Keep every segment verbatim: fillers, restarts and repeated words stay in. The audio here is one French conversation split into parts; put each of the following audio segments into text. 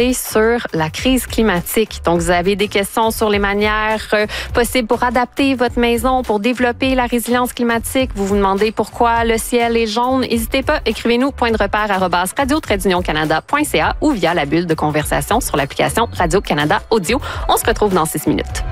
porter sur la crise climatique. Donc, vous avez des questions sur les manières euh, possibles pour adapter votre maison, pour développer la résilience climatique. Vous vous demandez pourquoi le ciel est jaune. N'hésitez pas, écrivez-nous point de repère arobase radio trait d'union canada point c a ou via la bulle de conversation sur l'application Radio-Canada Audio. On se retrouve dans six minutes.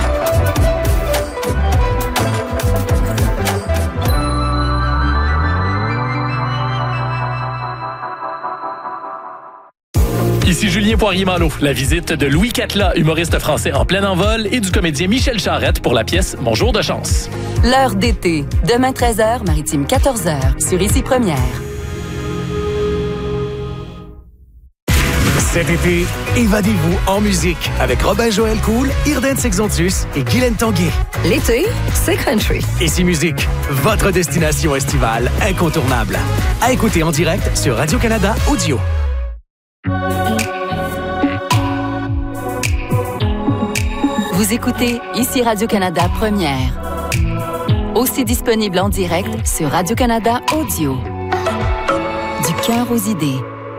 Ici Julien Poirier-Malo. La visite de Louis Catla, humoriste français en plein envol, et du comédien Michel Charette pour la pièce Bonjour de chance. L'heure d'été. Demain treize heures, Maritime quatorze heures, sur Ici Première. Cet été, évadez-vous en musique avec Robin-Joël Cool, Irden Sexontus et Guylaine Tanguay. L'été, c'est country. Ici Musique, votre destination estivale incontournable. À écouter en direct sur Radio-Canada Audio. Vous écoutez Ici Radio-Canada Première. Aussi disponible en direct sur Radio-Canada Audio. Du cœur aux idées.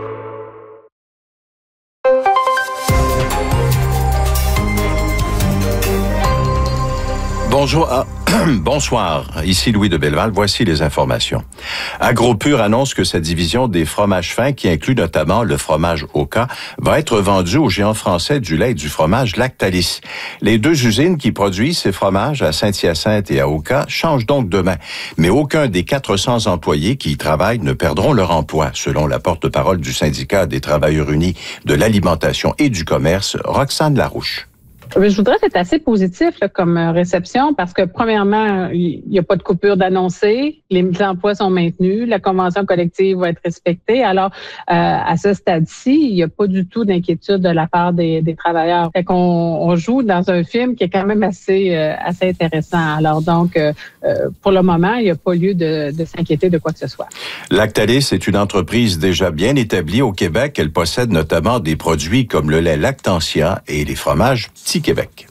Bonjour, ah, bonsoir, ici Louis de Belleval, voici les informations. AgroPure annonce que sa division des fromages fins, qui inclut notamment le fromage Oka, va être vendue aux géants français du lait et du fromage Lactalis. Les deux usines qui produisent ces fromages à Saint-Hyacinthe et à Oka changent donc demain, mais aucun des quatre cents employés qui y travaillent ne perdront leur emploi, selon la porte-parole du syndicat des travailleurs unis de l'alimentation et du commerce, Roxane Larouche. Je voudrais que c'est assez positif là, comme réception parce que, premièrement, il n'y a pas de coupure d'annoncer, les emplois sont maintenus, la convention collective va être respectée. Alors, euh, à ce stade-ci, il n'y a pas du tout d'inquiétude de la part des, des travailleurs. Fait qu'on on joue dans un film qui est quand même assez, euh, assez intéressant. Alors, donc, euh, pour le moment, il n'y a pas lieu de, de s'inquiéter de quoi que ce soit. Lactalis est une entreprise déjà bien établie au Québec. Elle possède notamment des produits comme le lait Lactantia et les fromages Petit Québec.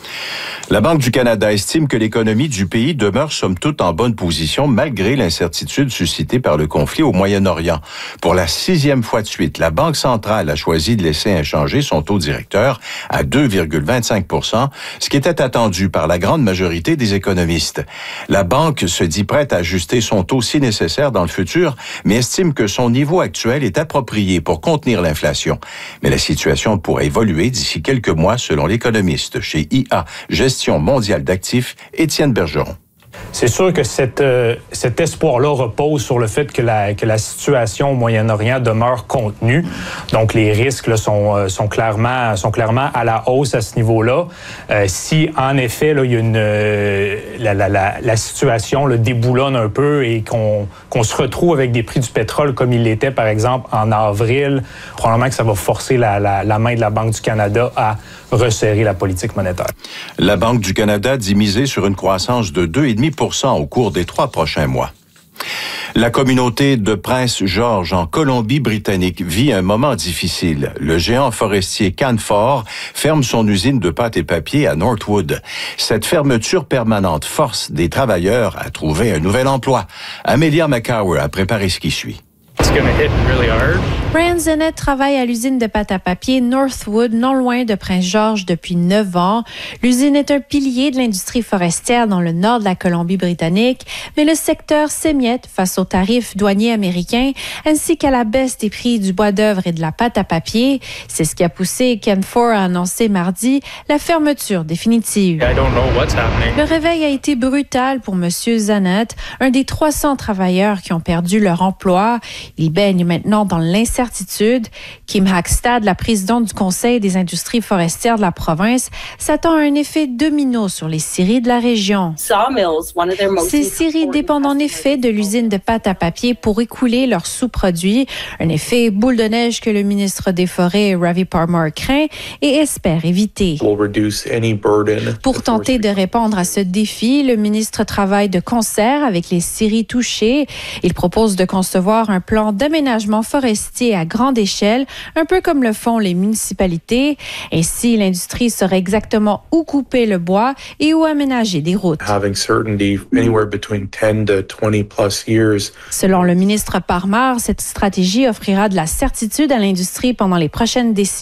La Banque du Canada estime que l'économie du pays demeure somme toute en bonne position malgré l'incertitude suscitée par le conflit au Moyen-Orient. Pour la sixième fois de suite, la Banque centrale a choisi de laisser inchangé son taux directeur à deux virgule vingt-cinq pour cent, ce qui était attendu par la grande majorité des économistes. La Banque se dit prête à ajuster son taux si nécessaire dans le futur, mais estime que son niveau actuel est approprié pour contenir l'inflation. Mais la situation pourrait évoluer d'ici quelques mois selon l'économiste chez I A Gestion mondiale d'actifs, Étienne Bergeron. C'est sûr que cette, euh, cet espoir-là repose sur le fait que la, que la situation au Moyen-Orient demeure contenue. Donc, les risques là, sont, euh, sont, clairement, sont clairement à la hausse à ce niveau-là. Euh, si, en effet, là, il y a une, euh, la, la, la, la situation là, déboulonne un peu et qu'on, qu'on se retrouve avec des prix du pétrole comme il l'était, par exemple, en avril, probablement que ça va forcer la, la, la main de la Banque du Canada à resserrer la politique monétaire. La Banque du Canada dit miser sur une croissance de deux virgule cinq pour cent au cours des trois prochains mois. La communauté de Prince George en Colombie-Britannique vit un moment difficile. Le géant forestier Canfor ferme son usine de pâte et papier à Northwood. Cette fermeture permanente force des travailleurs à trouver un nouvel emploi. Amelia McCower a préparé ce qui suit. Brian Zennett travaille à l'usine de pâte à papier Northwood, non loin de Prince George, depuis neuf ans. L'usine est un pilier de l'industrie forestière dans le nord de la Colombie-Britannique, mais le secteur s'émiette face aux tarifs douaniers américains ainsi qu'à la baisse des prix du bois d'œuvre et de la pâte à papier. C'est ce qui a poussé Canfor à annoncer mardi la fermeture définitive. Le réveil a été brutal pour M. Zennett, un des trois cents travailleurs qui ont perdu leur emploi. Il baigne maintenant dans l'incertitude. Kim Hackstad, la présidente du Conseil des industries forestières de la province, s'attend à un effet domino sur les scieries de la région. Ces scieries dépendent en effet de l'usine de pâte à papier pour écouler leurs sous-produits. Un effet boule de neige que le ministre des Forêts, Ravi Parmar, craint et espère éviter. Pour tenter de répondre à ce défi, le ministre travaille de concert avec les scieries touchées. Il propose de concevoir un plan d'aménagement forestier à grande échelle, un peu comme le font les municipalités. Ainsi, l'industrie saurait exactement où couper le bois et où aménager des routes. Selon le ministre Parmar, cette stratégie offrira de la certitude à l'industrie pendant les prochaines décennies.